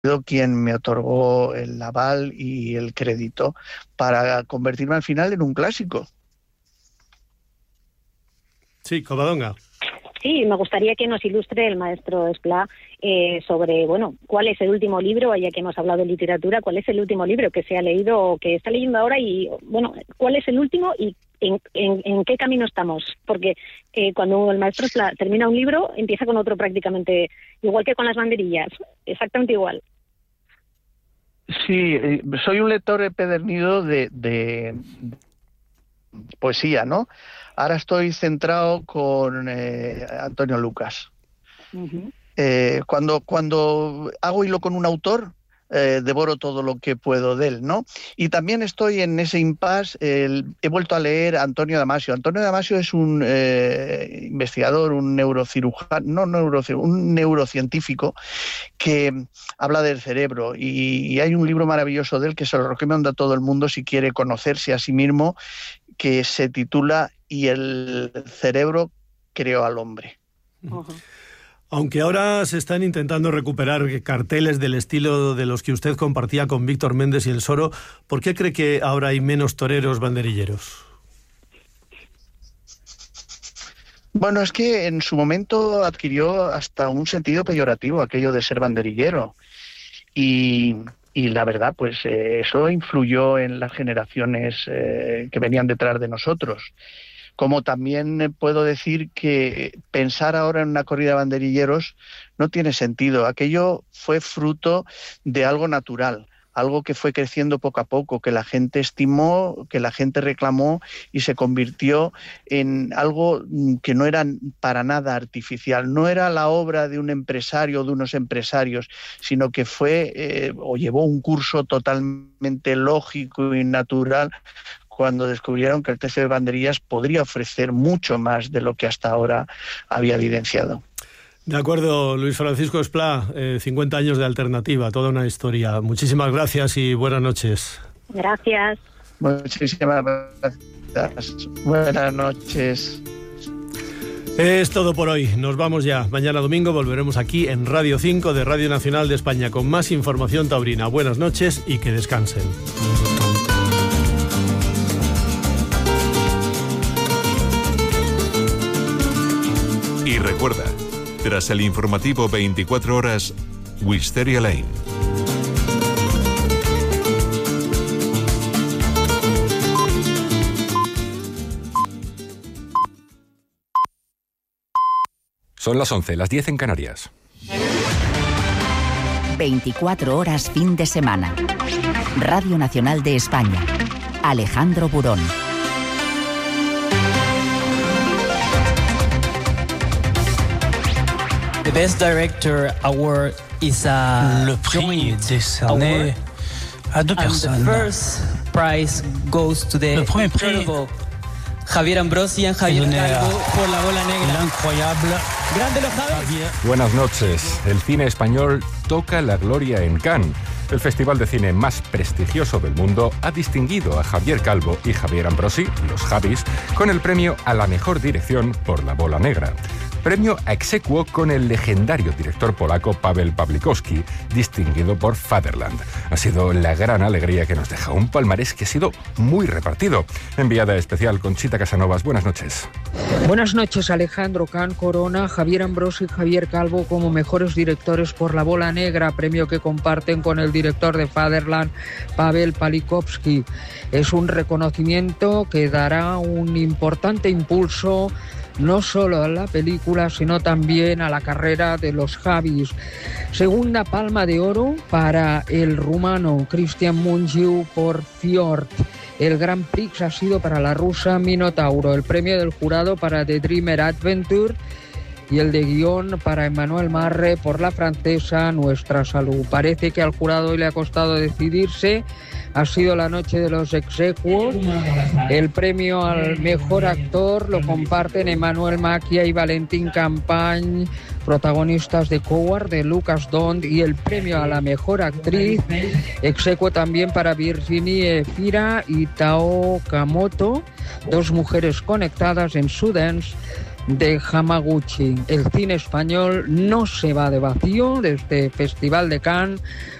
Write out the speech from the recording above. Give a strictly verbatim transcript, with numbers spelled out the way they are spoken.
quien me otorgó el aval y el crédito para convertirme al final en un clásico. Sí, Covadonga. Sí, me gustaría que nos ilustre el maestro Esplá eh, sobre, bueno, cuál es el último libro, ya que hemos hablado de literatura, cuál es el último libro que se ha leído o que está leyendo ahora y, bueno, cuál es el último y en, en, en qué camino estamos. Porque eh, cuando el maestro Esplá termina un libro, empieza con otro prácticamente, igual que con las banderillas, exactamente igual. Sí, soy un lector empedernido de, de poesía, ¿no? Ahora estoy centrado con eh, Antonio Lucas. Uh-huh. Eh, cuando, cuando hago hilo con un autor, eh, devoro todo lo que puedo de él, ¿no? Y también estoy en ese impasse, eh, he vuelto a leer a Antonio Damasio. Antonio Damasio es un eh, investigador, un neurocirujano, no neurocirujano, un neurocientífico que habla del cerebro y, y hay un libro maravilloso de él que se lo recomiendo a todo el mundo si quiere conocerse a sí mismo, que se titula Y el cerebro creó al hombre. Uh-huh. Aunque ahora se están intentando recuperar carteles del estilo de los que usted compartía con Víctor Méndez y El Soro, ¿por qué cree que ahora hay menos toreros banderilleros? Bueno, es que en su momento adquirió hasta un sentido peyorativo aquello de ser banderillero. Y... Y la verdad, pues eh, eso influyó en las generaciones eh, que venían detrás de nosotros. Como también eh, puedo decir que pensar ahora en una corrida de banderilleros no tiene sentido. Aquello fue fruto de algo natural, algo que fue creciendo poco a poco, que la gente estimó, que la gente reclamó y se convirtió en algo que no era para nada artificial. No era la obra de un empresario o de unos empresarios, sino que fue eh, o llevó un curso totalmente lógico y natural cuando descubrieron que el tercio de banderillas podría ofrecer mucho más de lo que hasta ahora había evidenciado. De acuerdo, Luis Francisco Esplá, eh, cincuenta años de alternativa, toda una historia. Muchísimas gracias y buenas noches. Gracias. Muchísimas gracias. Buenas noches. Es todo por hoy. Nos vamos ya. Mañana domingo volveremos aquí en Radio cinco de Radio Nacional de España con más información taurina. Buenas noches y que descansen. Y recuerda, tras el informativo veinticuatro horas, Wisteria Lane. Son las once, las diez en Canarias. veinticuatro horas fin de semana. Radio Nacional de España. Alejandro Burón. The Best Director Award is a Le prix est décerné à deux personnes. And the first prize goes to the Le premier prix incredible Javier Ambrosi y Javier Calvo por La Bola Negra. Incroyable. Grande los Javier. Buenas noches. El cine español toca la gloria en Cannes. El festival de cine más prestigioso del mundo ha distinguido a Javier Calvo y Javier Ambrosi, los Javis, con el premio a la mejor dirección por La Bola Negra. Premio a exequo con el legendario director polaco Paweł Pawlikowski, distinguido por Fatherland. Ha sido la gran alegría que nos deja un palmarés que ha sido muy repartido. Enviada especial Conchita Casanovas, buenas noches. Buenas noches, Alejandro. Cannes corona Javier Ambrosi y Javier Calvo como mejores directores por La Bola Negra, premio que comparten con el director de Fatherland, Paweł Pawlikowski. Es un reconocimiento que dará un importante impulso no solo a la película, sino también a la carrera de los Javis. Segunda palma de oro para el rumano Cristian Mungiu por Fjord. El Grand Prix ha sido para la rusa Minotauro. El premio del jurado para The Dreamer Adventure y el de guión para Emmanuel Marre por la francesa Nuestra Salud. Parece que al jurado le ha costado decidirse. Ha sido la noche de los exequos. El premio al mejor actor lo comparten Emmanuel Macchia y Valentín Campañ, protagonistas de Coward, de Lucas Dont, y el premio a la mejor actriz, exequo también para Virginie Fira y Tao Kamoto, dos mujeres conectadas en Sundance de Hamaguchi. El cine español no se va de vacío de este Festival de Cannes,